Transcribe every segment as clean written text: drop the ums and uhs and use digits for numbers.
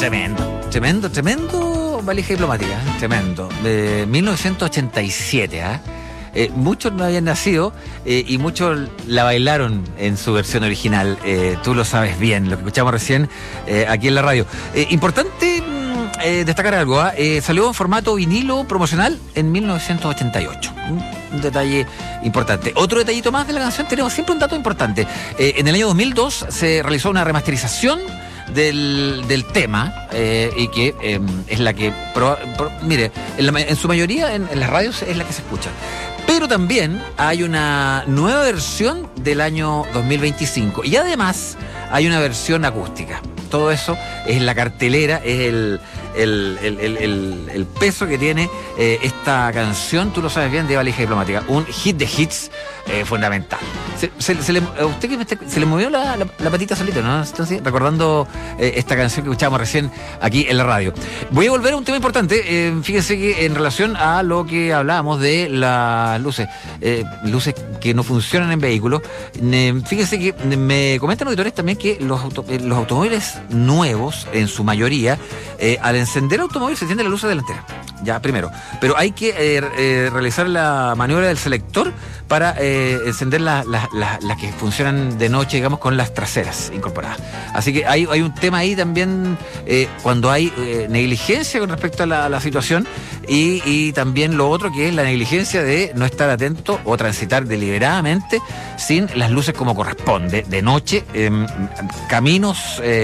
Tremendo valija diplomática, tremendo. De 1987, muchos no habían nacido y muchos la bailaron en su versión original. Tú lo sabes bien, lo que escuchamos recién aquí en la radio. Importante destacar algo, salió en formato vinilo promocional en 1988. Un detalle importante. Otro detallito más de la canción, tenemos siempre un dato importante. En el año 2002 se realizó una remasterización del tema y que es la que mire, en su mayoría en las radios es la que se escucha, pero también hay una nueva versión del año 2025 y además hay una versión acústica. Todo eso es la cartelera, es el peso que tiene esta canción, tú lo sabes bien, de Valija Diplomática, un hit de hits fundamental. A usted que se le movió la patita solito, ¿no? Entonces, recordando esta canción que escuchábamos recién aquí en la radio. Voy a volver a un tema importante. Fíjense que en relación a lo que hablábamos de las luces que no funcionan en vehículos, fíjense que me comentan auditores también que los automóviles nuevos, en su mayoría, al encender el automóvil se enciende la luz delantera, ya primero, pero hay que realizar la maniobra del selector para encender las que funcionan de noche, digamos, con las traseras incorporadas. Así que hay un tema ahí también cuando hay negligencia con respecto a la situación y también lo otro que es la negligencia de no estar atento o transitar deliberadamente sin las luces como corresponde de noche, caminos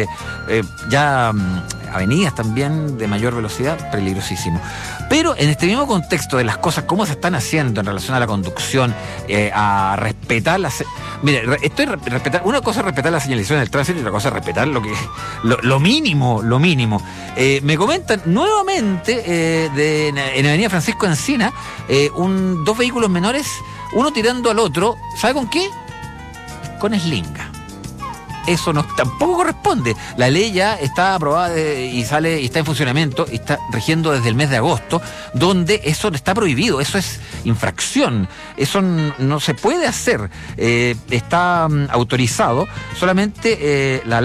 avenidas también de mayor velocidad, peligrosísimo. Pero en este mismo contexto de las cosas, cómo se están haciendo en relación a la conducción, a respetar mire, respetar, una cosa es respetar la señalización del tránsito y otra cosa es respetar lo mínimo. Me comentan nuevamente en Avenida Francisco Encina, dos vehículos menores, uno tirando al otro, ¿sabe con qué? Con eslinga. Eso tampoco corresponde. La ley ya está aprobada y está en funcionamiento y está rigiendo desde el mes de agosto, donde eso está prohibido, eso es infracción, eso no se puede hacer, está autorizado solamente la